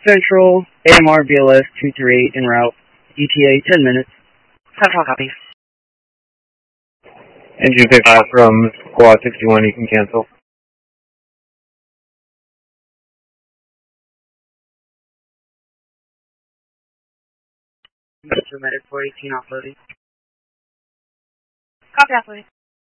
Central, AMR BLS 238 en route. ETA 10 minutes. Central copy. Engine pick up from Squad 61, you can cancel. Mr. Medic 418 offloading. Copy offloading.